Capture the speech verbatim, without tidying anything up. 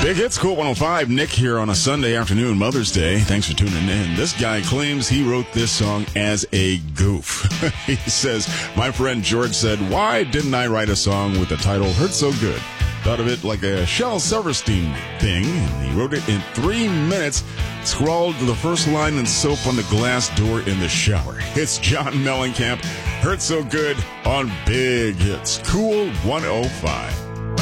Big Hits, Cool one oh five. Nick here on a Sunday afternoon, Mother's Day. Thanks for tuning in. This guy claims he wrote this song as a goof. He says, my friend George said, why didn't I write a song with the title Hurt So Good? Thought of it like a Shel Silverstein thing, and he wrote it in three minutes, scrawled the first line in soap on the glass door in the shower. It's John Mellencamp, Hurt So Good on Big Hits, Cool one oh five.